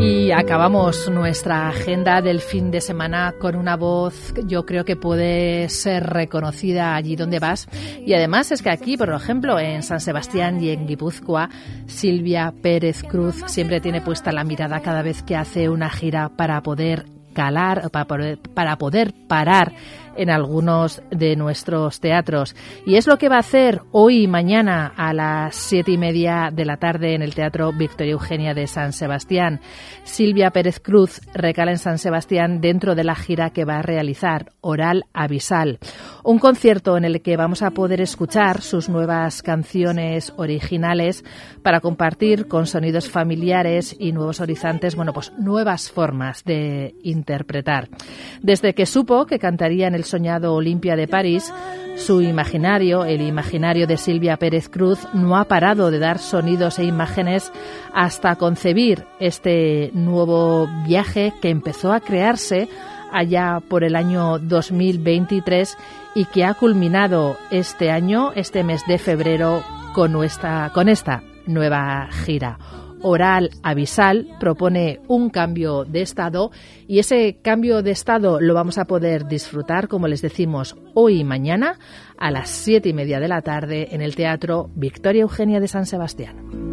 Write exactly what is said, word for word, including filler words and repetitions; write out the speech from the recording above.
Y acabamos nuestra agenda del fin de semana con una voz que yo creo que puede ser reconocida allí donde vas. Y además es que aquí, por ejemplo, en San Sebastián y en Guipúzcoa, Silvia Pérez Cruz siempre tiene puesta la mirada cada vez que hace una gira para poder calar, para poder, para poder parar en algunos de nuestros teatros. Y es lo que va a hacer hoy y mañana a las siete y media de la tarde en el Teatro Victoria Eugenia de San Sebastián. Silvia Pérez Cruz recala en San Sebastián dentro de la gira que va a realizar, Oral Abisal. Un concierto en el que vamos a poder escuchar sus nuevas canciones originales para compartir con sonidos familiares y nuevos horizontes, bueno, pues nuevas formas de interpretar. Desde que supo que cantaría en el soñado Olimpia de París, su imaginario, el imaginario de Silvia Pérez Cruz, no ha parado de dar sonidos e imágenes hasta concebir este nuevo viaje que empezó a crearse allá por el año dos mil veintitrés y que ha culminado este año, este mes de febrero, con, nuestra, con esta nueva gira. Oral Abisal propone un cambio de estado y ese cambio de estado lo vamos a poder disfrutar, como les decimos, hoy y mañana a las siete y media de la tarde en el Teatro Victoria Eugenia de San Sebastián.